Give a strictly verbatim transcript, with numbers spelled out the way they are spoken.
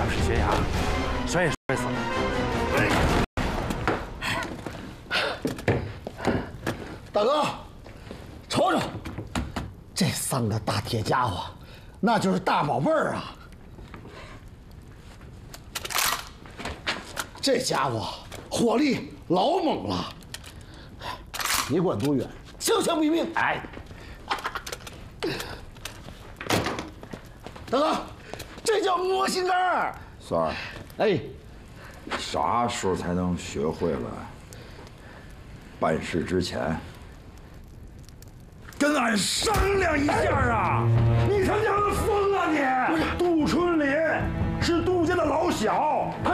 不是悬崖，摔也摔死了。 大哥，瞅瞅，这三个大铁家伙，那就是大宝贝儿啊！这家伙火力老猛了，你管多远，枪枪毙命！哎，大哥，这叫摸心肝儿。 三儿， 哎， 啥时候才能学会了办事之前跟俺商量一下啊？你他娘的疯啊你！杜春林是杜家的老小，他